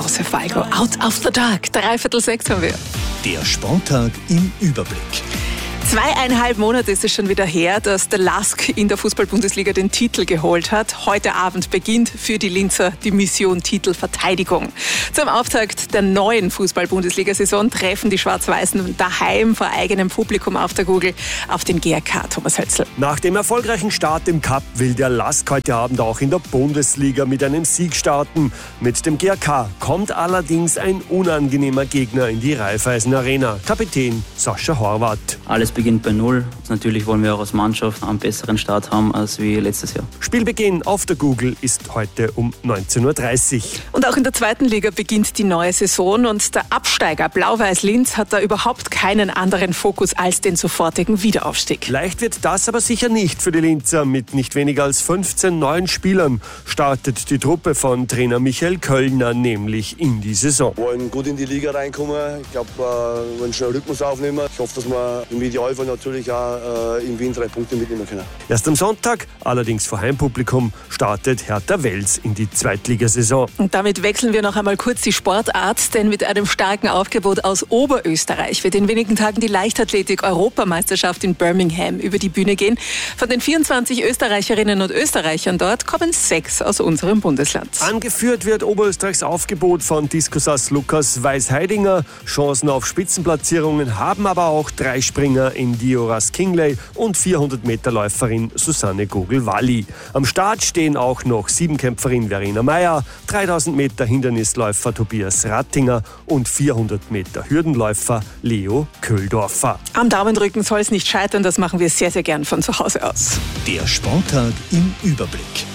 Josef Weigl, Out of the Dark. 5:45 haben wir. Der Sporttag im Überblick. 2,5 Monate ist es schon wieder her, dass der LASK in der Fußball-Bundesliga den Titel geholt hat. Heute Abend beginnt für die Linzer die Mission Titelverteidigung. Zum Auftakt der neuen Fußball-Bundesliga-Saison treffen die Schwarz-Weißen daheim vor eigenem Publikum auf der Gugel auf den GRK. Thomas Hötzl. Nach dem erfolgreichen Start im Cup will der LASK heute Abend auch in der Bundesliga mit einem Sieg starten. Mit dem GRK kommt allerdings ein unangenehmer Gegner in die Raiffeisen Arena. Kapitän Sascha Horvath. Alles beginnt bei Null. Natürlich wollen wir auch als Mannschaft einen besseren Start haben als wie letztes Jahr. Spielbeginn auf der Gugel ist heute um 19:30 Uhr. Und auch in der zweiten Liga beginnt die neue Saison und der Absteiger Blau-Weiß Linz hat da überhaupt keinen anderen Fokus als den sofortigen Wiederaufstieg. Leicht wird das aber sicher nicht für die Linzer. Mit nicht weniger als 15 neuen Spielern startet die Truppe von Trainer Michael Köllner nämlich in die Saison. Wir wollen gut in die Liga reinkommen. Ich glaube, wir wollen schnell Rhythmus aufnehmen. Ich hoffe, dass wir im Idealfall natürlich auch in Wien 3 Punkte mitnehmen können. Erst am Sonntag, allerdings vor Heimpublikum, startet Hertha Wels in die Zweitligasaison. Und damit wechseln wir noch einmal kurz die Sportart, denn mit einem starken Aufgebot aus Oberösterreich wird in wenigen Tagen die Leichtathletik-Europameisterschaft in Birmingham über die Bühne gehen. Von den 24 Österreicherinnen und Österreichern dort kommen 6 aus unserem Bundesland. Angeführt wird Oberösterreichs Aufgebot von Diskusass Lukas Weiß-Heidinger. Chancen auf Spitzenplatzierungen haben aber auch 3 Springer in Dioras Kingley und 400-Meter-Läuferin Susanne Gogel-Walli. Am Start stehen auch noch 7-Kämpferin Verena Meyer, 3000-Meter-Hindernisläufer Tobias Rattinger und 400-Meter-Hürdenläufer Leo Köhldorfer. Am Daumendrücken soll es nicht scheitern, das machen wir sehr, sehr gern von zu Hause aus. Der Sporttag im Überblick.